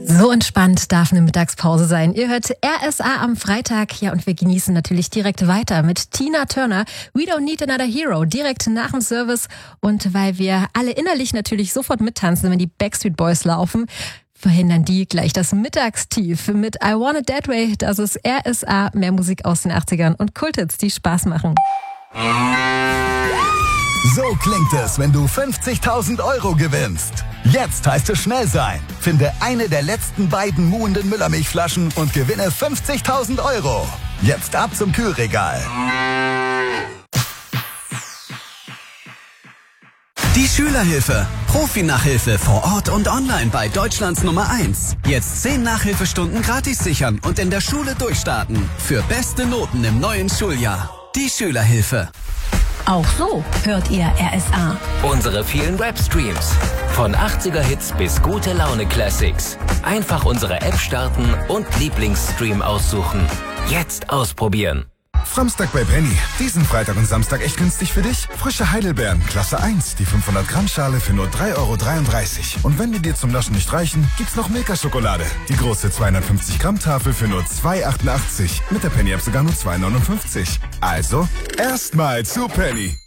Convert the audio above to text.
So entspannt darf eine Mittagspause sein. Ihr hört RSA am Freitag. Ja, und wir genießen natürlich direkt weiter mit Tina Turner. We Don't Need Another Hero. Direkt nach dem Service. Und weil wir alle innerlich natürlich sofort mittanzen, wenn die Backstreet Boys laufen, verhindern die gleich das Mittagstief mit I Want It That Way. Das ist RSA, mehr Musik aus den 80ern und Kulthits, die Spaß machen. So klingt es, wenn du 50.000 Euro gewinnst. Jetzt heißt es schnell sein. Finde eine der letzten beiden muhenden Müllermilchflaschen und gewinne 50.000 Euro. Jetzt ab zum Kühlregal. Die Schülerhilfe. Profi-Nachhilfe vor Ort und online bei Deutschlands Nummer 1. Jetzt 10 Nachhilfestunden gratis sichern und in der Schule durchstarten. Für beste Noten im neuen Schuljahr. Die Schülerhilfe. Auch so hört ihr RSA. Unsere vielen Webstreams. Von 80er-Hits bis gute Laune-Classics. Einfach unsere App starten und Lieblingsstream aussuchen. Jetzt ausprobieren. Samstag bei Penny. Diesen Freitag und Samstag echt günstig für dich? Frische Heidelbeeren, Klasse 1, die 500 Gramm Schale für nur 3,33 €. Und wenn die dir zum Naschen nicht reichen, gibt's noch Milka-Schokolade. Die große 250 Gramm Tafel für nur 2,88 €. Mit der Penny-App sogar nur 2,59 €. Also, erstmal zu Penny.